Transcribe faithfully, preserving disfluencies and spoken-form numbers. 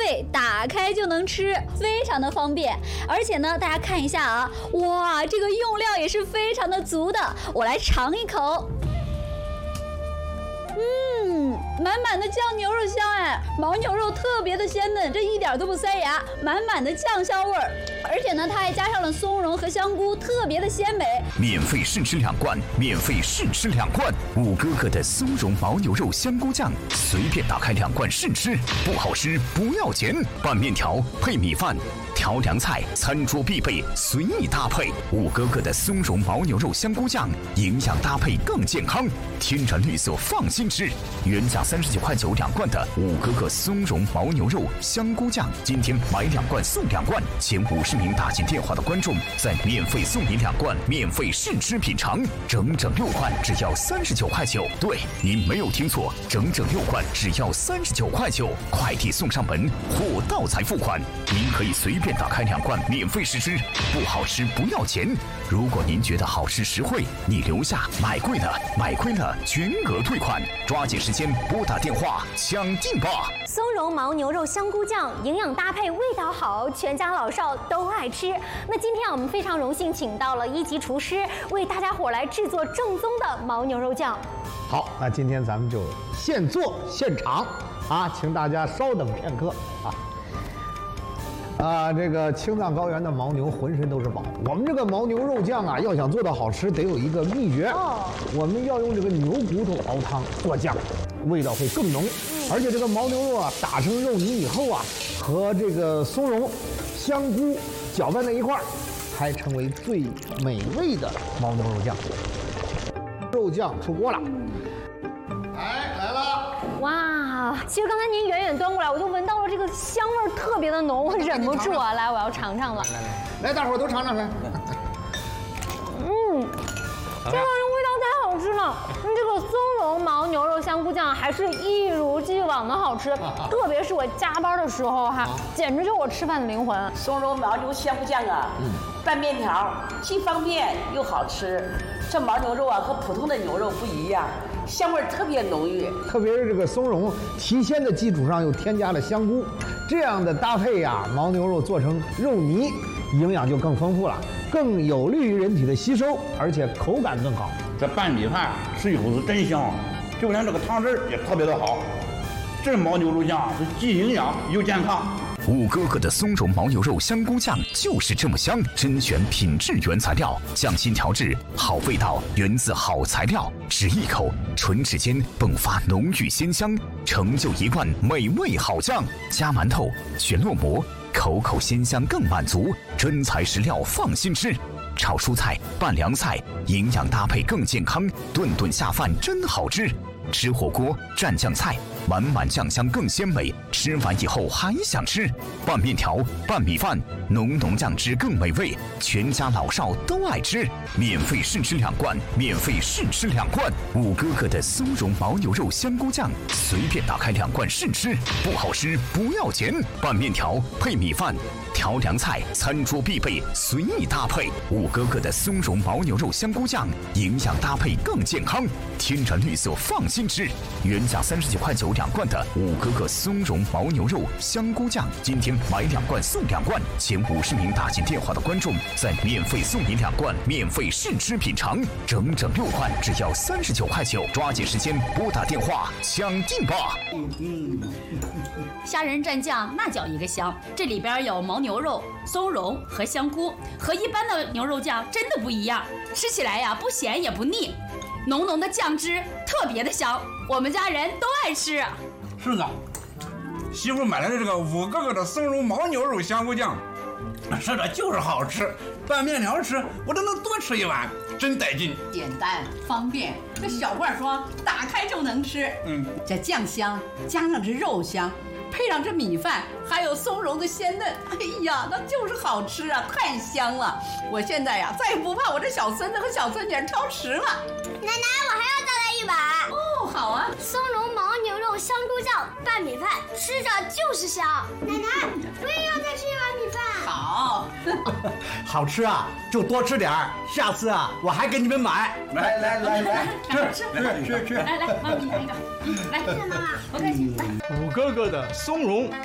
胃，打开就能吃，非常的方便。而且呢，大家看一下啊，哇，这个用料也是非常的足的。我来尝一口。嗯，满满的酱牛肉香哎，牦牛肉特别的鲜嫩，这一点都不塞牙，满满的酱香味儿。而且呢，它还加上了松茸和香菇，特别的鲜美。 免费试吃两罐，免费试吃两罐，五哥哥的松茸牦牛肉香菇酱，随便打开两罐试吃，不好吃不要钱。拌面条配米饭。调凉菜，餐桌必备，随意搭配。五哥哥的松茸牦牛肉香菇酱，营养搭配更健康，天然绿色，放心吃。原价三十九块九两罐的五哥哥松茸牦牛肉香菇酱，今天买两罐送两罐，前五十名打进电话的观众再免费送你两罐，免费试吃品尝，整整六罐只要三十九块九。对，您没有听错，整整六罐只要三十九块九，快递送上门，货到才付款。您可以随便打开两罐免费试吃，不好吃不要钱。如果您觉得好吃实惠，你留下，买贵了买亏了全额退款。抓紧时间拨打电话抢订吧！ 松茸牦牛肉香菇酱，营养搭配，味道好，全家老少都爱吃。那今天我们非常荣幸请到了一级厨师，为大家伙来制作正宗的牦牛肉酱。 好，那今天咱们就现做现尝啊，请大家稍等片刻啊。啊，这个青藏高原的牦牛浑身都是宝。我们这个牦牛肉酱啊，要想做到好吃，得有一个秘诀。哦，我们要用这个牛骨头熬汤做酱，味道会更浓。嗯、而且这个牦牛肉啊，打成肉泥以后啊，和这个松茸、香菇搅拌在一块儿，才成为最美味的牦牛肉酱。肉酱出锅了。哎，来了！ 哇，其实刚才您远远端过来，我就闻到了这个香味儿特别的浓，我忍不住啊，来，我要尝尝了。 来来来，来，大伙儿都尝尝来。 嗯，这个味道太好吃了。这个松茸牦牛肉香菇酱还是一如既往的好吃，特别是我加班的时候哈，简直就是我吃饭的灵魂。 松茸牦牛香菇酱啊，嗯，拌面条既方便又好吃。这牦牛肉啊和普通的牛肉不一样，香味特别浓郁。 特别是这个松茸提鲜的基础上又添加了香菇，这样的搭配呀、啊，牦牛肉做成肉泥，营养就更丰富了，更有利于人体的吸收，而且口感更好。 这拌米饭吃一口是真香，就连这个汤汁也特别的好。这牦牛肉酱是既营养又健康。 五哥哥的松茸牦牛肉香菇酱就是这么香，甄选品质原材料，匠心调制，好味道源自好材料。只一口，唇齿间迸发浓郁鲜香，成就一罐美味好酱。加馒头，选烙馍，口口鲜香更满足。真材实料，放心吃。炒蔬菜、拌凉菜，营养搭配更健康，顿顿下饭真好吃。吃火锅蘸酱菜，满满酱香更鲜美，吃完以后还想吃。拌面条、拌米饭，浓浓酱汁更美味，全家老少都爱吃。免费试吃两罐，免费试吃两罐。五哥哥的松茸牦牛肉香菇酱，随便打开两罐试吃，不好吃不要钱。拌面条配米饭，调凉菜，餐桌必备，随意搭配。五哥哥的松茸牦牛肉香菇酱，营养搭配更健康，天然绿色，放心吃。原价三十九块九两罐的五哥哥松茸牦牛肉香菇酱，今天买两罐送两罐，前五十名打进电话的观众再免费送你两罐，免费试吃品尝，整整六罐只要三十九块九，抓紧时间拨打电话抢订吧！ 虾仁蘸酱那叫一个香，这里边有牦牛肉、松茸和香菇，和一般的牛肉酱真的不一样，吃起来呀不咸也不腻，浓浓的酱汁特别的香，我们家人都爱吃。 是的，媳妇买来的这个五哥哥的松茸牦牛肉香菇酱，是的，就是好吃。拌面条吃，我都能多吃一碗，真带劲。 简单方便，这小罐装，打开就能吃。嗯，这酱香加上这肉香，配上这米饭，还有松茸的鲜嫩，哎呀，那就是好吃啊，太香了！我现在呀，再也不怕我这小孙子和小孙女挑食了。 奶奶，我还要再来一碗。 哦，好啊。 松茸牦牛肉香菇酱拌米饭，吃着就是香。奶奶，我也要再吃一碗米饭。 好， 好吃啊，就多吃点儿，下次啊，我还给你们买。 来来来来， 吃吃吃吃，来来，妈咪来一个，来， 妈妈， 我开心。 五哥哥的松茸